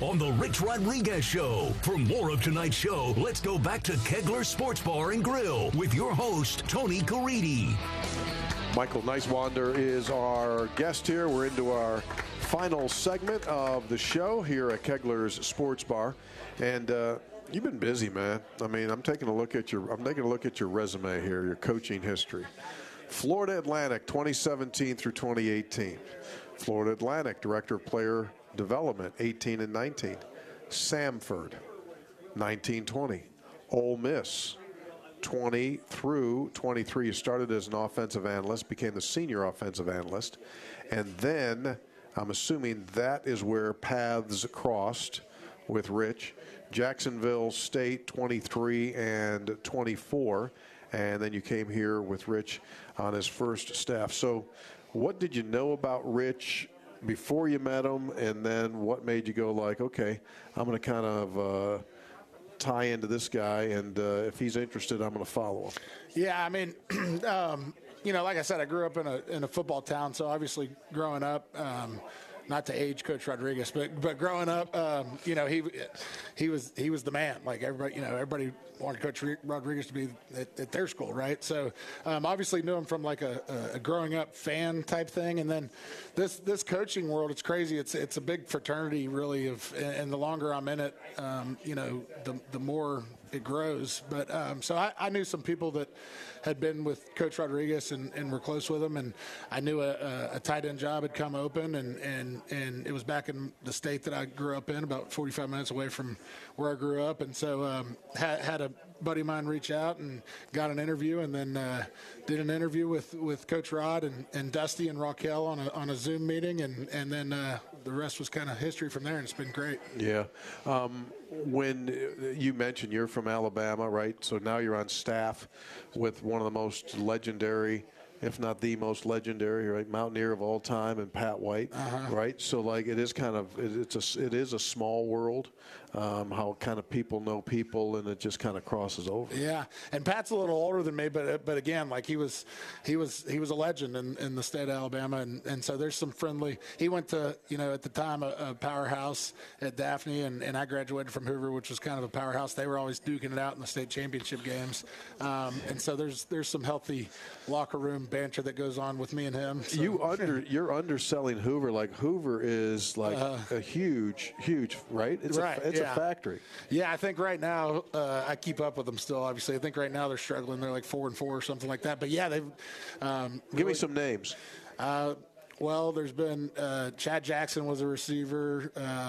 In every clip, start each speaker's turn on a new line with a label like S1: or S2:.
S1: on The Rich Rodriguez Show. For more of tonight's show, let's go back to Kegler Sports Bar and Grill with your host, Tony Caridi.
S2: Michael Neiswander is our guest here. We're into our final segment of the show here at Kegler's Sports Bar. And you've been busy, man. I mean, I'm taking a look at your resume here, your coaching history. Florida Atlantic, 2017 through 2018. Florida Atlantic, Director of Player Development, 18 and 19. Samford, 19-20. Ole Miss, 20 through 23. You started as an offensive analyst, became the senior offensive analyst. And then, I'm assuming that is where paths crossed with Rich. Jacksonville State, 23 and 24. And then you came here with Rich on his first staff. So what did you know about Rich before you met him, and then what made you go like, okay, I'm going to kind of tie into this guy, and if he's interested, I'm going to follow him?
S3: Yeah, I mean, like I said, I grew up in a football town, so obviously growing up, not to age Coach Rodriguez, but growing up, he was the man. Like everybody wanted Coach Rodriguez to be at their school, right? So obviously knew him from like a growing up fan type thing, and then this coaching world, it's crazy. It's a big fraternity, really. And the longer I'm in it, the more it grows. But so I knew some people that had been with Coach Rodriguez and were close with him, and I knew a tight end job had come open, and it was back in the state that I grew up in, about 45 minutes away from where I grew up, and so had a buddy of mine reach out and got an interview, and then did an interview with Coach Rod and Dusty and Raquel on a Zoom meeting, and then the rest was kind of history from there, and it's been great.
S2: Yeah. When you mentioned you're from Alabama, right? So now you're on staff with one of the most legendary, if not the most legendary, right, Mountaineer of all time, and Pat White, right? So like it is a small world, how kind of people know people, and it just kind of crosses over.
S3: Yeah, and Pat's a little older than me, but again, like he was a legend in the state of Alabama, and so there's some friendly. He went to at the time a powerhouse at Daphne, and I graduated from Hoover, which was kind of a powerhouse. They were always duking it out in the state championship games, and so there's some healthy locker room banter that goes on with me and him. So.
S2: You're underselling Hoover. Like Hoover is like a huge, right? It's a factory.
S3: Yeah, I think right now I keep up with them still. Obviously, I think right now they're struggling. They're like 4-4 or something like that. But yeah, they've
S2: give me some names.
S3: Well, there's been Chad Jackson was a receiver.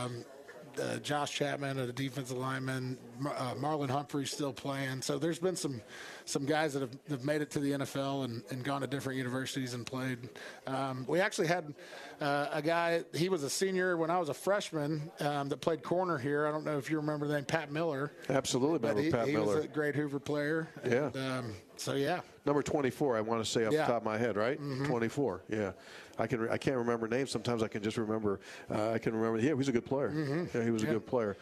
S3: Josh Chapman, a defensive lineman, Marlon Humphrey still playing. So there's been some guys that have made it to the NFL and gone to different universities and played. We actually had a guy, he was a senior when I was a freshman that played corner here. I don't know if you remember the name, Pat Miller.
S2: Absolutely, remember Pat Miller.
S3: He was a great Hoover player.
S2: Yeah.
S3: And, so, yeah.
S2: Number 24, I want to say off the top of my head, right? Mm-hmm. 24, yeah. I can't remember names. Sometimes I can just remember. Yeah, he was a good player. Mm-hmm. Yeah, he was a good player.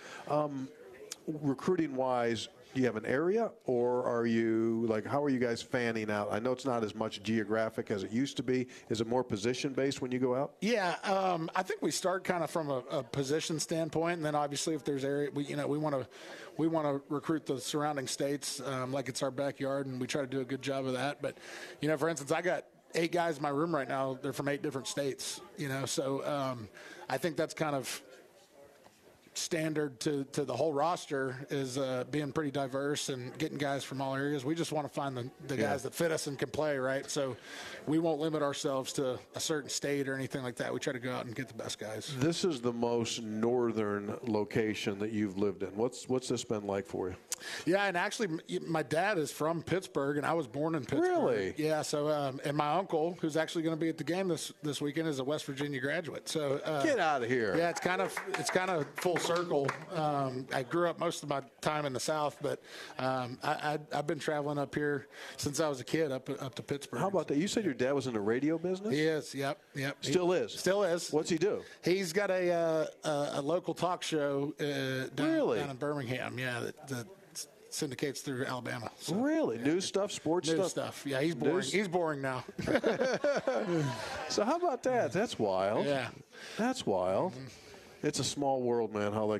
S2: Recruiting-wise, do you have an area, or are you, like, how are you guys fanning out? I know it's not as much geographic as it used to be. Is it more position-based when you go out?
S3: Yeah, I think we start kind of from a position standpoint, and then obviously if there's area, we want to recruit the surrounding states like it's our backyard, and we try to do a good job of that. But, for instance, I got 8 guys in my room right now. They're from 8 different states, so I think that's kind of standard to the whole roster is being pretty diverse and getting guys from all areas. We just want to find the guys that fit us and can play, right? So we won't limit ourselves to a certain state or anything like that. We try to go out and get the best guys.
S2: This is the most northern location that you've lived in. What's this been like for you?
S3: Yeah, and actually, my dad is from Pittsburgh, and I was born in Pittsburgh.
S2: Really?
S3: Yeah. So, and my uncle, who's actually going to be at the game this weekend, is a West Virginia graduate. So,
S2: get out of here.
S3: Yeah, it's kind of full circle. I grew up most of my time in the South, but I've been traveling up here since I was a kid, up to Pittsburgh.
S2: How about that? You said your dad was in the radio business?
S3: He is. Yep.
S2: Still is.
S3: Still is.
S2: What's he do?
S3: He's got a local talk show down in Birmingham. Yeah, that syndicates through Alabama. So,
S2: really? Yeah. News stuff, sports stuff?
S3: News stuff. Yeah, he's boring. He's boring now.
S2: So how about that? That's wild.
S3: Yeah.
S2: That's wild. Mm-hmm. It's a small world, man, how